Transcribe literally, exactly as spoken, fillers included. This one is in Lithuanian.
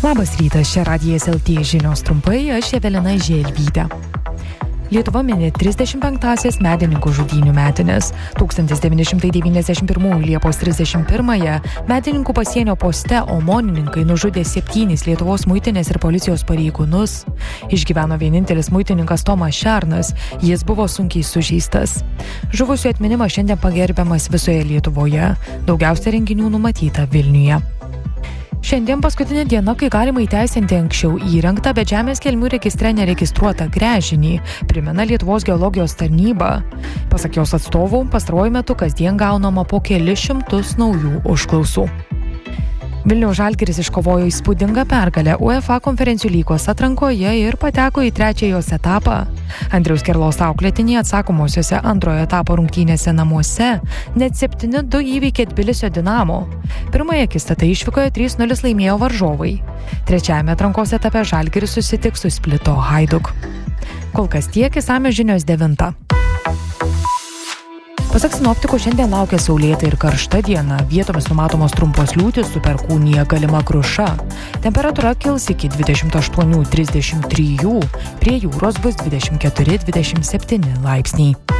Labas rytas, čia Radijas L T žinios trumpai, aš Evelina Želvytė. Lietuva mini trisdešimt penktąsias medininkų žudynių metines. tūkstantis devyni šimtai devyniasdešimt pirmųjų Liepos trisdešimt pirmąją medininkų pasienio poste omonininkai nužudė septynis Lietuvos muitinės ir policijos pareigūnus. Išgyveno vienintelis muitininkas Tomas Šernas, jis buvo sunkiai sužeistas. Žuvusių atminimas šiandien pagerbiamas visoje Lietuvoje, daugiausia renginių numatyta Vilniuje. Šiandien paskutinė diena, kai galima įteisinti anksčiau įrengtą, bet žemės gelmių registre neregistruotą gręžinį, primena Lietuvos geologijos tarnyba. Pasak jos atstovų, pastaruoju metu kasdien gaunama po kelis šimtus naujų užklausų. Vilniaus Žalgiris iškovojo įspūdingą pergalę UEFA konferencijų lygos atrankoje ir pateko į trečiąjį jos etapą. Andriaus Kerlos auklėtiniai atsakomosiose antrojo etapo rungtynėse namuose net septyni du įveikė Tbilisio Dinamo. Pirmąją akistatą išvykoje trys nulis laimėjo varžovai. Trečiajame atrankos etape Žalgiris susitiks su Splito Hajduk. Kol kas tiek, išsamios žinios devintą. Pasak sinoptikų, šiandien laukia saulėta ir karšta diena, vietomis numatomos trumpos liūtys, su perkūnija galima kruša. Temperatūra kils iki dvidešimt aštuoni trisdešimt trys, prie jūros bus dvidešimt keturi dvidešimt septyni laipsniai.